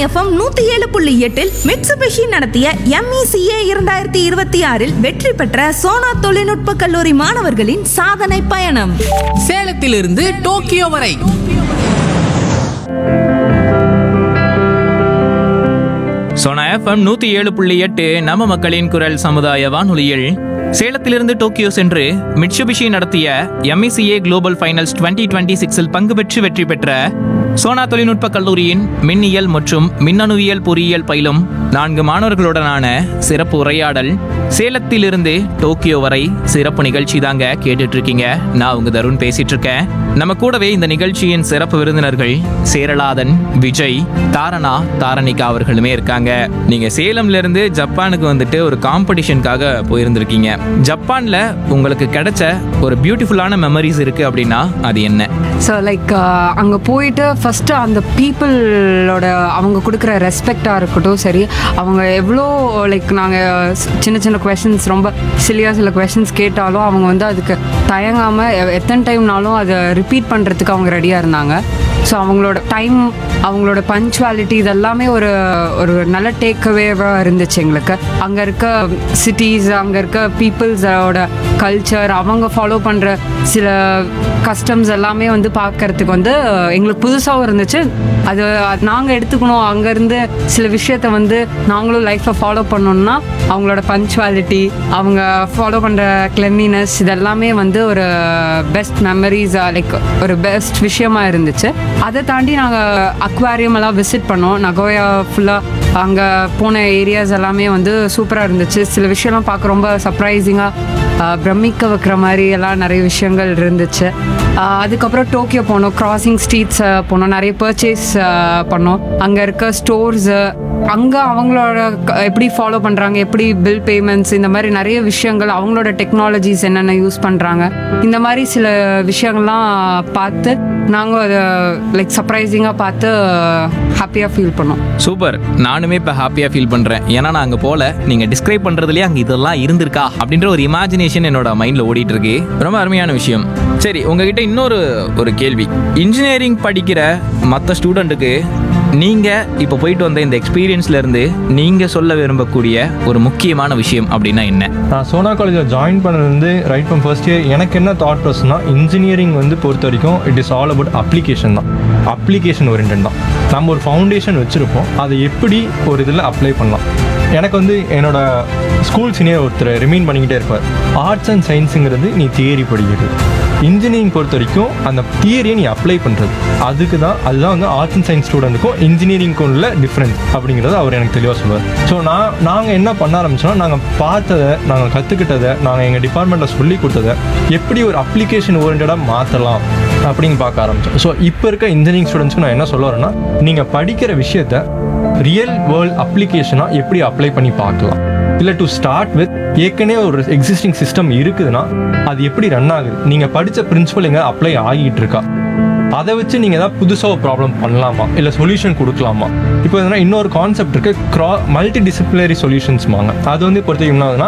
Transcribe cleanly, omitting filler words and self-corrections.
FM 107.8 Mitsubishi நடத்திய MECA 2026 வெற்றி பெற்ற சோனா தொழில்நுட்ப கல்லூரி மாணவர்களின் சாதனை பயணம். சேலத்திலிருந்து டோக்கியோ வரை சோனா FM 107.8 நம்ம மக்களின் குரல் சமுதாய வானொலியில் சேலத்திலிருந்து டோக்கியோ சென்று மிட்சுபிஷி நடத்திய MECA குளோபல் ஃபைனல்ஸ் 2026 பங்கு பெற்று வெற்றி பெற்ற சோனா தொழில்நுட்ப கல்லூரியின் மின்னியல் மற்றும் மின்னணுவியல் பொறியியல் பயிலும் 4 மாணவர்களுடனான சிறப்பு உரையாடல். சேலத்திலிருந்து டோக்கியோ வரை சிறப்பு நிகழ்ச்சி தாங்க கேட்டுட்டு இருக்கீங்க. நான் உங்க தருண் பேசிட்டு இருக்கேன். நம்ம கூடவே இந்த நிகழ்ச்சியின் சிறப்பு விருந்தினர்கள் சேரலாதன், விஜய், தாரணா, தாரணிகா அவர்களுமே இருக்காங்க. நீங்க சேலம்ல இருந்து ஜப்பானுக்கு வந்துட்டு ஒரு காம்படிஷனுக்காக போயிருந்திருக்கீங்க. ஜப்பான்ல உங்களுக்கு கிடைச்ச ஒரு பியூட்டிஃபுல்லான மெமரிஸ் இருக்கு அப்படின்னா அது என்ன? ஸோ லைக் அங்கே போயிட்டு ஃபஸ்ட்டு அந்த பீப்புளோட அவங்க கொடுக்குற ரெஸ்பெக்டாக இருக்கட்டும், சரி அவங்க எவ்வளோ லைக் நாங்கள் சின்ன சின்ன கொஷின்ஸ் ரொம்ப சிலியாக சில கொஷின்ஸ் கேட்டாலும் அவங்க வந்து அதுக்கு தயங்காமல் எத்தனை டைம்னாலும் அதை ரிப்பீட் பண்ணுறதுக்கு அவங்க ரெடியாக இருந்தாங்க. ஸோ அவங்களோட டைம், அவங்களோட பங்க்சுவாலிட்டி இதெல்லாமே ஒரு ஒரு நல்ல டேக்அவேவாக இருந்துச்சு எங்களுக்கு. அங்கே இருக்க சிட்டிஸ், அங்கே இருக்க பீப்புள்ஸோட கல்ச்சர், அவங்க ஃபாலோ பண்ணுற சில கஸ்டம்ஸ் எல்லாமே வந்து பார்க்கறதுக்கு வந்து எங்களுக்கு புதுசாகவும் இருந்துச்சு. அது நாங்கள் எடுத்துக்கணும், அங்கேருந்து சில விஷயத்த வந்து நாங்களும் லைஃப்பை ஃபாலோ பண்ணோம்னா அவங்களோட பங்க்சுவாலிட்டி, அவங்க ஃபாலோ பண்ணுற கிளென்லினஸ் இதெல்லாமே வந்து ஒரு பெஸ்ட் மெமரிஸ், லைக் ஒரு பெஸ்ட் விஷயமா இருந்துச்சு. அதை தாண்டி நாங்கள் அக்வாரியம் எல்லாம் விசிட் பண்ணோம். நகோயா ஃபுல்லாக அங்கே போன ஏரியாஸ் எல்லாமே வந்து சூப்பராக இருந்துச்சு. சில விஷயம்லாம் பார்க்க ரொம்ப சர்ப்ரைசிங்காக பிரமிக்க வைக்கிற மாதிரி எல்லாம் நிறைய விஷயங்கள் இருந்துச்சு. அதுக்கப்புறம் டோக்கியோ போனோம், கிராசிங் ஸ்ட்ரீட்ஸ் போனோம், நிறைய பர்ச்சேஸ் பண்ணோம். அங்கே இருக்க ஸ்டோர்ஸு, அங்கே அவங்களோட எப்படி ஃபாலோ பண்ணுறாங்க, எப்படி பில் பேமெண்ட்ஸ், இந்த மாதிரி நிறைய விஷயங்கள், அவங்களோட டெக்னாலஜிஸ் என்னென்ன யூஸ் பண்ணுறாங்க, இந்த மாதிரி சில விஷயங்கள்லாம் பார்த்து நாங்கள் அதை லைக் சர்ப்ரைசிங்காக பார்த்து ஹாப்பியாக ஃபீல் பண்ணோம். சூப்பர். நானுமே இப்போ ஹாப்பியாக ஃபீல் பண்ணுறேன். ஏன்னா நான் அங்கே போல நீங்கள் டிஸ்கிரைப் பண்ணுறதுலேயே அங்கே இதெல்லாம் இருந்திருக்கா அப்படின்ற ஒரு இமேஜினேஷன் என்னோட மைண்டில் ஓடிட்டு இருக்கு. ரொம்ப அருமையான விஷயம். சரி, உங்ககிட்ட இன்னொரு கேள்வி. இன்ஜினியரிங் படிக்கிற மற்ற ஸ்டூடெண்ட்டுக்கு நீங்கள் இப்போ போயிட்டு வந்த இந்த எக்ஸ்பீரியன்ஸ்லேருந்து நீங்கள் சொல்ல விரும்பக்கூடிய ஒரு முக்கியமான விஷயம் அப்படின்னா என்ன? நான் சோனா காலேஜில் ஜாயின் பண்ணது ரைட் ஃப்ரம் ஃபர்ஸ்ட் இயர் எனக்கு என்ன தாட் ப்ராசஸ்னா, இன்ஜினியரிங் வந்து பொறுத்த வரைக்கும் it is all about application தான். அப்ளிகேஷன் ஓரியன்ட் தான். நம்ம ஒரு ஃபவுண்டேஷன் வச்சுருப்போம், அதை எப்படி ஒரு இதில் அப்ளை பண்ணலாம். எனக்கு வந்து என்னோட ஸ்கூல் சீனியர் ஒருத்தர் ரிமைண்ட் பண்ணிக்கிட்டே இருப்பார், ஆர்ட்ஸ் அண்ட் சயின்ஸுங்கிறது நீ தியரி படிக்கிறது, இன்ஜினியரிங் பொறுத்த வரைக்கும் அந்த தியரியை நீ அப்ளை பண்ணுறது, அதுதான் வந்து ஆர்ட்ஸ் அண்ட் சயின்ஸ் ஸ்டூடெண்ட்டுக்கும் இன்ஜினியரிங்க்கும் உள்ள டிஃப்ரென்ஸ் அப்படிங்கிறது அவர் எனக்கு தெளிவாக சொல்லுவார். ஸோ நாங்கள் என்ன பண்ண ஆரம்பிச்சோன்னா, நாங்கள் பார்த்ததை, நாங்கள் கற்றுக்கிட்டதை, நாங்கள் எங்கள் டிபார்ட்மெண்ட்டில் சொல்லி கொடுத்ததை எப்படி ஒரு அப்ளிகேஷன் ஓரியன்டாக மாற்றலாம் அப்படின்னு பார்க்க ஆரம்பித்தோம். ஸோ இப்போ இருக்க இன்ஜினியரிங் ஸ்டூடெண்ட்ஸ்க்கு நான் என்ன சொல்ல வரேன்னா, நீங்கள் படிக்கிற விஷயத்தை ரியல் வேர்ல்ட் அப்ளிகேஷனாக எப்படி அப்ளை பண்ணி பார்க்கலாம். இல்லை டு ஸ்டார்ட் வித் ஏற்கனவே ஒரு எக்ஸிஸ்டிங் சிஸ்டம் இருக்குதுன்னா அது எப்படி ரன் ஆகுது, நீங்கள் படித்த பிரின்சிபல் எங்கே அப்ளை ஆகிட்டு இருக்கா, அதை வச்சு நீங்கள் ஏதாவது புதுசாக ஒரு ப்ராப்ளம் பண்ணலாமா, இல்லை சொல்யூஷன் கொடுக்கலாமா. இப்போ எதுனா இன்னொரு கான்செப்ட் இருக்குது, மல்டி டிசிப்ளினரி சொல்யூஷன்ஸ் வாங்க. அது வந்து பொறுத்த என்ன ஆகுதுன்னா,